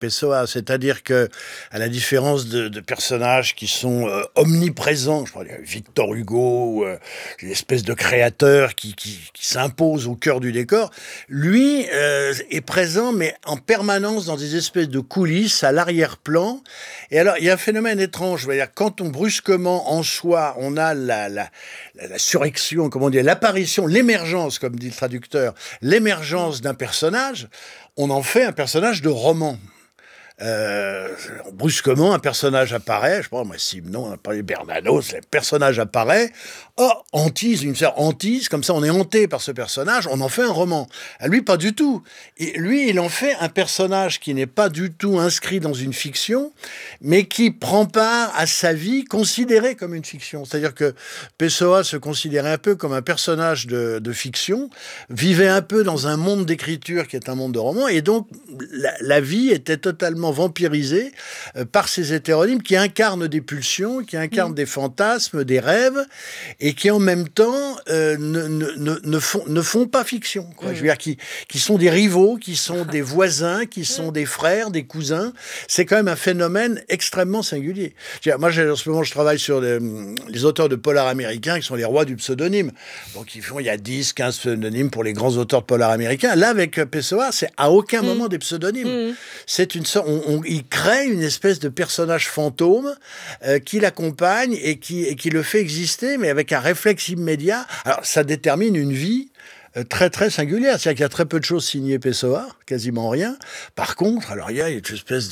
Pessoa, c'est-à-dire que, à la différence de personnages qui sont omniprésents, je crois Victor Hugo, une espèce de créateur qui s'impose au cœur du décor, lui est présent, mais en permanence dans des espèces de coulisses à l'arrière-plan. Et alors, il y a un phénomène étrange, c'est-à-dire quand on brusquement en soi, on a la surrection, comment dire, l'apparition, l'émergence, comme dit le traducteur, l'émergence d'un personnage, on en fait un personnage de roman. Brusquement, un personnage apparaît, je sais pas, moi, Simon, on a parlé de Bernanos, le personnage apparaît, hantise, une sorte hantise, comme ça on est hanté par ce personnage, on en fait un roman. À lui, pas du tout. Et lui, il en fait un personnage qui n'est pas du tout inscrit dans une fiction, mais qui prend part à sa vie considérée comme une fiction. C'est-à-dire que Pessoa se considérait un peu comme un personnage de fiction, vivait un peu dans un monde d'écriture qui est un monde de roman, et donc la vie était totalement vampirisée par ces hétéronymes qui incarnent des pulsions, qui incarnent des fantasmes, des rêves, et qui en même temps ne font pas fiction, quoi. Je veux dire, qui sont des rivaux, qui sont des voisins, qui sont des frères, des cousins. C'est quand même un phénomène extrêmement singulier. Moi, en ce moment, je travaille sur les auteurs de polar américains qui sont les rois du pseudonyme. Donc, il y a 10, 15 pseudonymes pour les grands auteurs de polar américains. Là, avec Pessoa, c'est à aucun moment des pseudonymes. C'est une sorte, il crée une espèce de personnage fantôme qui l'accompagne et qui le fait exister, mais avec un réflexe immédiat. Alors, ça détermine une vie très très singulière. C'est-à-dire qu'il y a très peu de choses signées Pessoa, quasiment rien. Par contre, alors il y a une espèce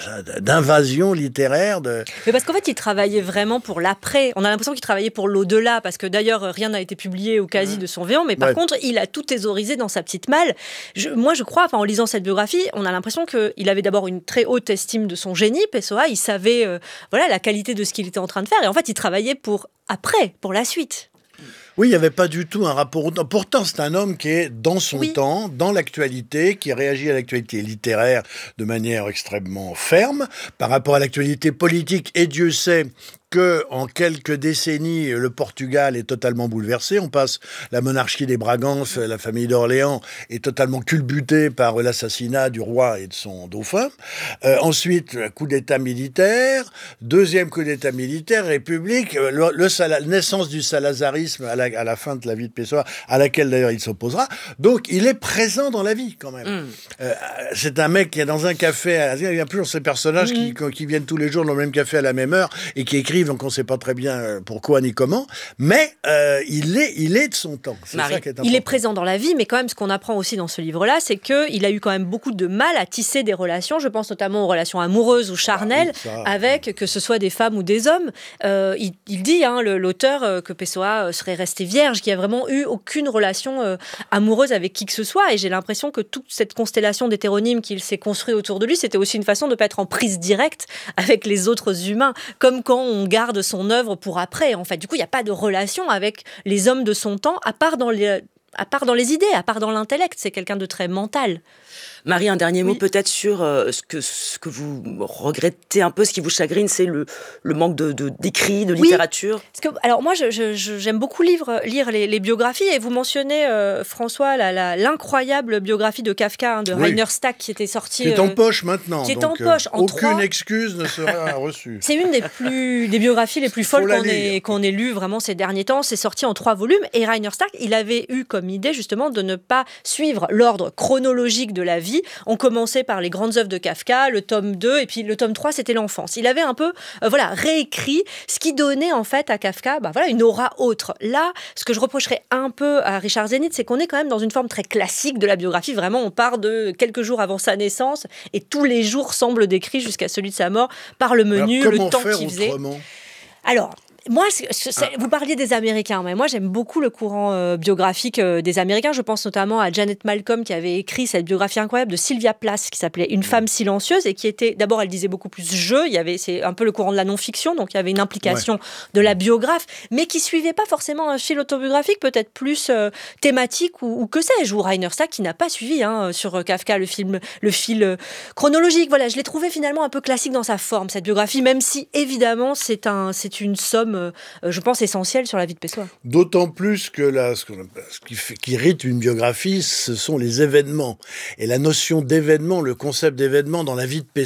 d'invasion littéraire. Mais parce qu'en fait, il travaillait vraiment pour l'après. On a l'impression qu'il travaillait pour l'au-delà, parce que d'ailleurs, rien n'a été publié ou quasi de son vivant, mais par contre, il a tout thésaurisé dans sa petite malle. Moi, je crois, en lisant cette biographie, on a l'impression qu'il avait d'abord une très haute estime de son génie, Pessoa. Il savait la qualité de ce qu'il était en train de faire. Et en fait, il travaillait pour après, pour la suite. Oui, il n'y avait pas du tout un rapport. Pourtant, c'est un homme qui est dans son temps, dans l'actualité, qui réagit à l'actualité littéraire de manière extrêmement ferme par rapport à l'actualité politique. Et Dieu sait que en quelques décennies, le Portugal est totalement bouleversé. On passe la monarchie des Bragances, la famille d'Orléans est totalement culbutée par l'assassinat du roi et de son dauphin. Ensuite, coup d'État militaire, deuxième coup d'État militaire, République, la naissance du salazarisme à la fin de la vie de Pessoa, à laquelle d'ailleurs il s'opposera. Donc, il est présent dans la vie quand même. C'est un mec qui est dans un café, il y a toujours ces personnages qui viennent tous les jours dans le même café à la même heure et qui écrivent, donc on ne sait pas très bien pourquoi ni comment, mais il est de son temps. C'est ça qui est important. Il est présent dans la vie, mais quand même, ce qu'on apprend aussi dans ce livre-là, c'est qu'il a eu quand même beaucoup de mal à tisser des relations. Je pense notamment aux relations amoureuses ou charnelles, avec que ce soit des femmes ou des hommes. Il dit, l'auteur, que Pessoa serait resté vierge, qu'il n'y a vraiment eu aucune relation amoureuse avec qui que ce soit. Et j'ai l'impression que toute cette constellation d'hétéronymes qu'il s'est construit autour de lui, c'était aussi une façon de ne pas être en prise directe avec les autres humains, comme quand on garde son œuvre pour après, en fait. Du coup, il n'y a pas de relation avec les hommes de son temps, à part dans les idées, à part dans l'intellect. C'est quelqu'un de très mental. Marie, un dernier mot peut-être sur ce que vous regrettez un peu, ce qui vous chagrine, c'est le manque d'écrit, de littérature. Alors moi, j'aime beaucoup lire les biographies, et vous mentionnez, François, l'incroyable biographie de Kafka, de Rainer Stack, qui était sortie... Qui est en poche maintenant. Qui est en poche. Aucune excuse ne sera reçue. C'est une des biographies les plus folles qu'on ait lues vraiment ces derniers temps. C'est sorti en 3 volumes, et Rainer Stack, il avait eu comme idée justement de ne pas suivre l'ordre chronologique de la vie. On commençait par les grandes œuvres de Kafka, le tome 2, et puis le tome 3, c'était l'enfance. Il avait un peu réécrit ce qui donnait en fait à Kafka une aura autre. Là, ce que je reprocherais un peu à Richard Zenit, c'est qu'on est quand même dans une forme très classique de la biographie. Vraiment, on part de quelques jours avant sa naissance, et tous les jours semblent décrits jusqu'à celui de sa mort par le menu, le temps qu'il faisait. Alors, moi, vous parliez des Américains, mais moi j'aime beaucoup le courant biographique des Américains. Je pense notamment à Janet Malcolm, qui avait écrit cette biographie incroyable de Sylvia Plath qui s'appelait Une femme silencieuse, et qui était, d'abord, elle disait beaucoup plus c'est un peu le courant de la non-fiction, donc il y avait une implication de la biographe, mais qui suivait pas forcément un fil autobiographique, peut-être plus thématique ou que sais-je, ou Rainer Stack qui n'a pas suivi sur Kafka le fil chronologique. Voilà, je l'ai trouvé finalement un peu classique dans sa forme, cette biographie, même si évidemment c'est une somme même, je pense, essentiel sur la vie de Pessoa. D'autant plus que ce qui rythme une biographie, ce sont les événements. Et la notion d'événement, le concept d'événement dans la vie de Pessoa,